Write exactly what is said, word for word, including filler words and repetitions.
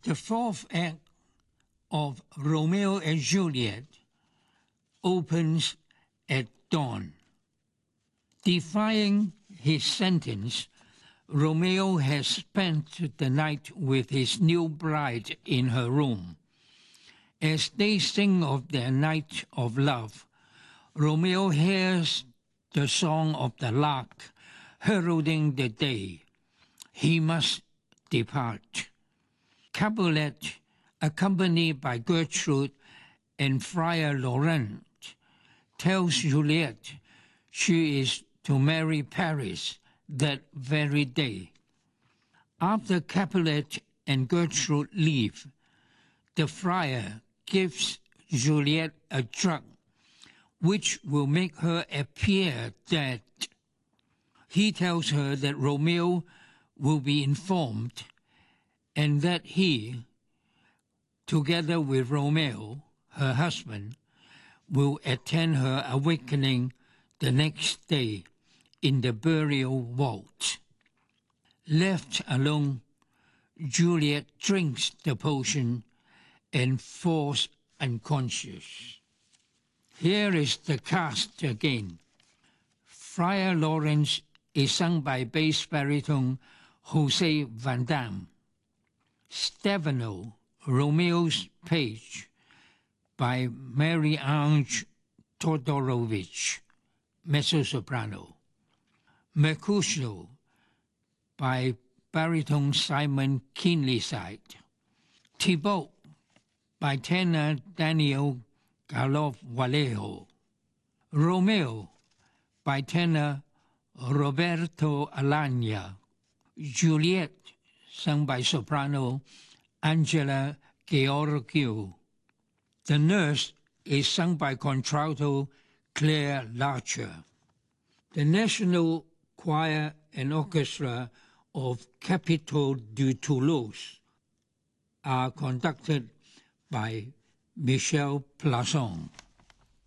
The fourth act of Romeo and Juliet opens at dawn. Defying his sentence, Romeo has spent the night with his new bride in her room. As they sing of their night of love, Romeo hears the song of the lark heralding the day. He must depart. Capulet, accompanied by Gertrude and Friar Laurent, tells Juliet she is to marry Paris that very day. After Capulet and Gertrude leave, the friar gives Juliet a drug which will make her appear dead. He tells her that Romeo will be informed and that he, together with Romeo, her husband, will attend her awakening the next day in the burial vault. Left alone, Juliet drinks the potion and falls unconscious. Here is the cast again. Friar Lawrence is sung by bass baritone Jose Van Damme. Stefano, Romeo's page, by Marie-Ange Todorovich, mezzo-soprano. Mercutio, by baritone Simon Keenlyside. Thibaut, by tenor Daniel Garlov-Vallejo. Romeo, by tenor Roberto Alagna. Juliet, sung by soprano Angela Gheorghiu. The Nurse is sung by contralto Claire Larcher. The National Choir and Orchestra of Capitol de Toulouse are conducted by Michel Plasson.